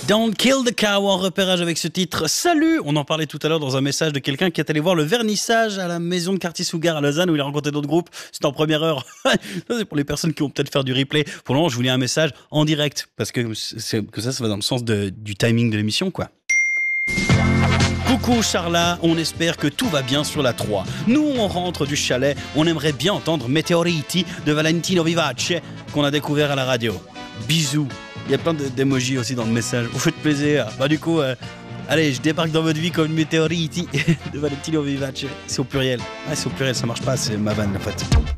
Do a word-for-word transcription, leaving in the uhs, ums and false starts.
Don't Kill the Cow en repérage avec ce titre. Salut! On en parlait tout à l'heure dans un message de quelqu'un qui est allé voir le vernissage à la maison de Quartier Sougar à Lausanne où il a rencontré d'autres groupes. C'était en première heure. Ça, c'est pour les personnes qui vont peut-être faire du replay. Pour le moment, je voulais un message en direct parce que, c'est, que ça, ça va dans le sens de, du timing de l'émission, quoi. Coucou Charla, on espère que tout va bien sur la trois. Nous, on rentre du chalet, on aimerait bien entendre Meteoriti de Valentino Vivace qu'on a découvert à la radio. Bisous. Il y a plein de, d'émojis aussi dans le message. Vous faites plaisir. Bah du coup, euh, allez, je débarque dans votre vie comme une Meteoriti de Valentino Vivace. C'est au pluriel. Ah, c'est au pluriel, ça marche pas, c'est ma vanne en fait.